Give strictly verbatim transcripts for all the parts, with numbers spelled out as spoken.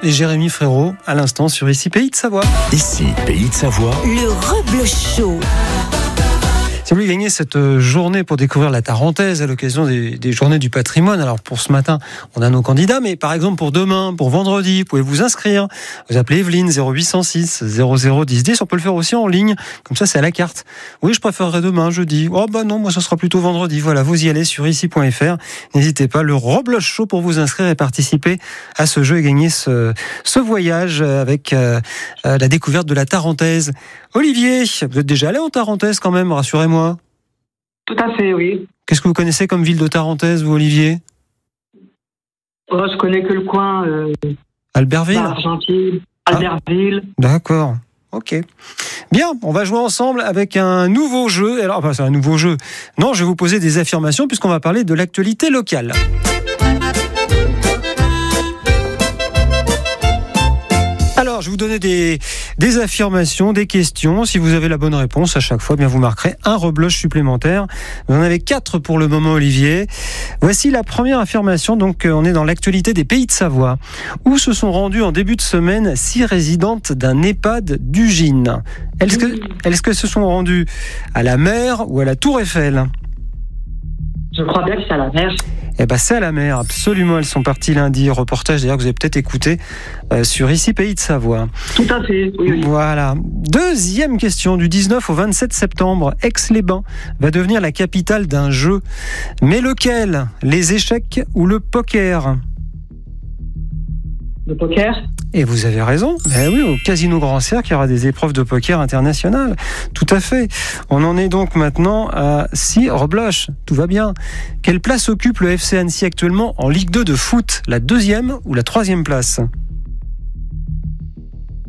et Jérémy Frérot à l'instant sur Ici Pays de Savoie. Ici Pays de Savoie. Le Rebloch Show. Si vous voulez gagner cette journée pour découvrir la Tarentaise à l'occasion des, des journées du patrimoine, alors pour ce matin, on a nos candidats, mais par exemple pour demain, pour vendredi, vous pouvez vous inscrire. Vous appelez Evelyne zéro huit cent six zéro zéro dix dix. On peut le faire aussi en ligne, comme ça c'est à la carte. Oui, je préférerais demain, jeudi. Oh bah non, moi ça sera plutôt vendredi. Voilà, vous y allez sur ici point f r. N'hésitez pas, le Rebloch Show pour vous inscrire et participer à ce jeu et gagner ce, ce voyage avec euh, la découverte de la Tarentaise. Olivier, vous êtes déjà allé en Tarentaise quand même, rassurez-moi. Tout à fait, oui. Qu'est-ce que vous connaissez comme ville de Tarentaise, vous, Olivier ? Oh, je connais que le coin. Euh, Albertville ? Argentine, Albertville. Ah, d'accord, ok. Bien, on va jouer ensemble avec un nouveau jeu. Alors, enfin, c'est un nouveau jeu. Non, je vais vous poser des affirmations puisqu'on va parler de l'actualité locale. Alors, je vais vous donner des, des affirmations, des questions. Si vous avez la bonne réponse à chaque fois, bien vous marquerez un rebloch supplémentaire. Vous en avez quatre pour le moment, Olivier. Voici la première affirmation. Donc, on est dans l'actualité des Pays de Savoie, où se sont rendues en début de semaine six résidentes d'un EHPAD d'Ugine. Est-ce que, est-ce que se sont rendues à la mer ou à la Tour Eiffel ? Je crois bien que c'est à la mer. Eh ben, c'est à la mer, absolument. Elles sont parties lundi. Reportage d'ailleurs que vous avez peut-être écouté euh, sur Ici Pays de Savoie. Tout à fait, oui, oui. Voilà. Deuxième question. Du dix-neuf au vingt-sept septembre, Aix-les-Bains va devenir la capitale d'un jeu. Mais lequel ? Les échecs ou le poker ? Le poker ? Et vous avez raison. Ben oui, au Casino Grand Cercle, il y aura des épreuves de poker internationales. Tout à fait. On en est donc maintenant à six rebloches. Tout va bien. Quelle place occupe le F C Annecy actuellement en Ligue deux de foot ? La deuxième ou la troisième place ? Deuxième ?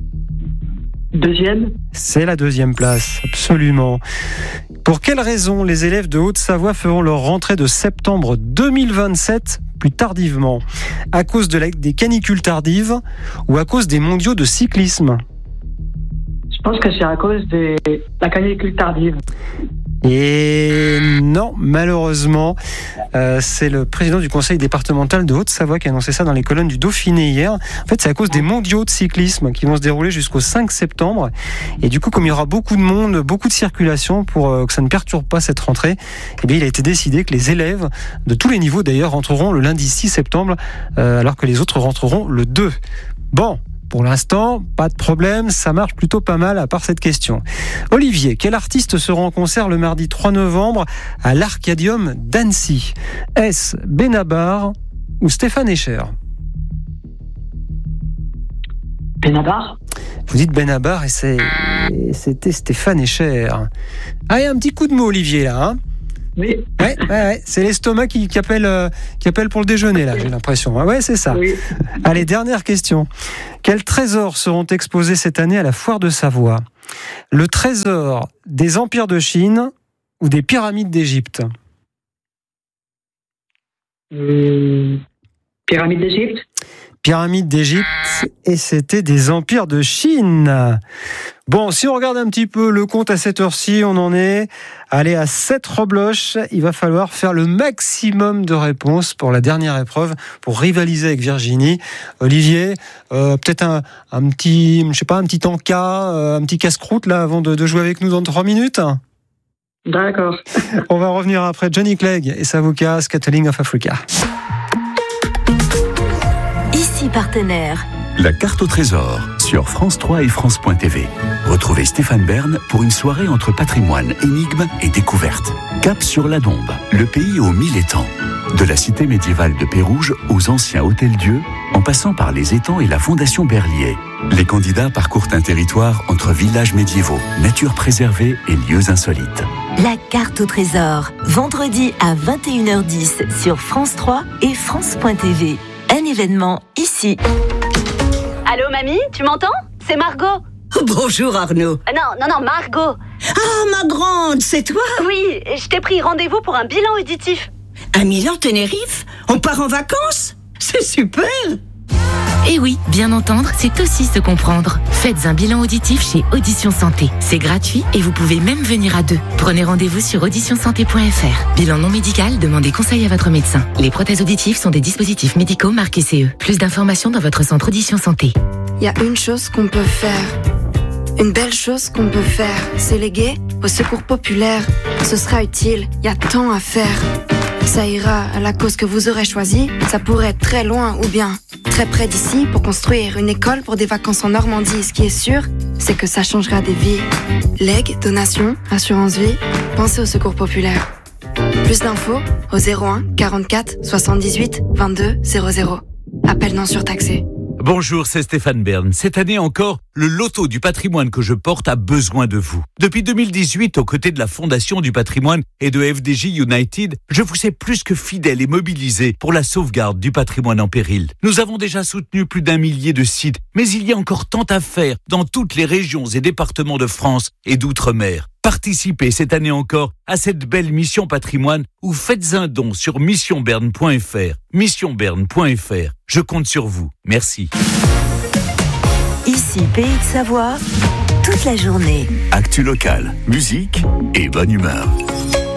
C'est la deuxième place, absolument. Pour quelles raisons les élèves de Haute-Savoie feront leur rentrée de septembre deux mille vingt-sept plus tardivement ? À cause de la, des canicules tardives ou à cause des mondiaux de cyclisme ? Je pense que c'est à cause de la canicule tardive. Et non, malheureusement, euh, c'est le président du conseil départemental de Haute-Savoie qui a annoncé ça dans les colonnes du Dauphiné hier. En fait, c'est à cause des mondiaux de cyclisme qui vont se dérouler jusqu'au cinq septembre. Et du coup, comme il y aura beaucoup de monde, beaucoup de circulation pour euh, que ça ne perturbe pas cette rentrée, eh bien, il a été décidé que les élèves de tous les niveaux d'ailleurs rentreront le lundi six septembre, euh, alors que les autres rentreront le deux. Bon. Pour l'instant, pas de problème, ça marche plutôt pas mal à part cette question. Olivier, quel artiste sera en concert le mardi trois novembre à l'Arcadium d'Annecy ? Est-ce Benabar ou Stéphane Escher ? Benabar ? Vous dites Benabar et c'est... c'était Stéphane Escher. Ah, il y a un petit coup de mot, Olivier, là, hein ? Oui. Ouais, ouais, ouais. C'est l'estomac qui, qui, appelle, euh, qui appelle pour le déjeuner, là, j'ai l'impression. Ouais, c'est ça. Oui. Allez, dernière question. Quels trésors seront exposés cette année à la Foire de Savoie ? Le trésor des empires de Chine ou des pyramides d'Égypte ? Hum, pyramide d'Égypte ? Pyramides d'Égypte, et c'était des empires de Chine. Bon, si on regarde un petit peu le compte à cette heure-ci, on en est allez à sept rebloches. Il va falloir faire le maximum de réponses pour la dernière épreuve, pour rivaliser avec Virginie. Olivier, euh, peut-être un, un petit, je sais pas, un petit encas, euh, un petit casse-croûte là avant de, de jouer avec nous dans trois minutes. D'accord. On va revenir après Johnny Clegg et Savuka, Scattering of Africa. Ici partenaire. La carte au trésor sur France trois et France point T V. Retrouvez Stéphane Bern pour une soirée entre patrimoine, énigmes et découvertes. Cap sur la Dombe, le pays aux mille étangs. De la cité médiévale de Pérouge aux anciens hôtels-dieux, en passant par les étangs et la fondation Berlier. Les candidats parcourent un territoire entre villages médiévaux, nature préservée et lieux insolites. La carte au trésor, vendredi à vingt et une heures dix sur France trois et France point T V. Un événement ici. Allô, mamie, tu m'entends ? C'est Margot. Bonjour Arnaud. Euh, non, non, non, Margot. Ah, ma grande, c'est toi ? Oui, je t'ai pris rendez-vous pour un bilan auditif. À Milan, Tenerife ? On part en vacances ? C'est super ! Et oui, bien entendre, c'est aussi se comprendre. Faites un bilan auditif chez Audition Santé. C'est gratuit et vous pouvez même venir à deux. Prenez rendez-vous sur audition santé point f r. Bilan non médical, demandez conseil à votre médecin. Les prothèses auditives sont des dispositifs médicaux marqués C E. Plus d'informations dans votre centre Audition Santé. Il y a une chose qu'on peut faire. Une belle chose qu'on peut faire, c'est léguer au secours populaire. Ce sera utile, il y a tant à faire. Ça ira à la cause que vous aurez choisie. Ça pourrait être très loin ou bien très près d'ici pour construire une école pour des vacances en Normandie. Ce qui est sûr, c'est que ça changera des vies. Legs, donations, assurance vie, pensez au secours populaire. Plus d'infos au zéro un quarante-quatre soixante-dix-huit vingt-deux zéro zéro. Appel non surtaxé. Bonjour, c'est Stéphane Bern. Cette année encore, le loto du patrimoine que je porte a besoin de vous. Depuis deux mille dix-huit, aux côtés de la Fondation du patrimoine et de F D J United, je vous ai plus que fidèle et mobilisé pour la sauvegarde du patrimoine en péril. Nous avons déjà soutenu plus d'un millier de sites, mais il y a encore tant à faire dans toutes les régions et départements de France et d'outre-mer. Participez cette année encore à cette belle mission patrimoine ou faites un don sur mission berne point f r. mission berne point f r. Je compte sur vous. Merci. Ici, Pays de Savoie, toute la journée. Actu locale, musique et bonne humeur.